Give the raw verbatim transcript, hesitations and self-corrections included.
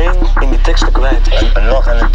in die teksten kwijt. Een, een lach en een